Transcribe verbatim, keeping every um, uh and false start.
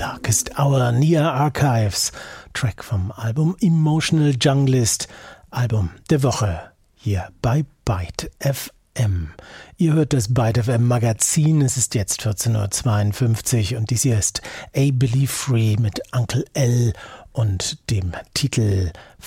Darkest Hour, Near Archives, Track vom Album Emotional Junglist, Album der Woche, hier bei Byte F M. Ihr hört das Byte F M Magazin, es ist jetzt vierzehn Uhr zweiundfünfzig und dies hier ist A Believe Free mit Uncle L und dem Titel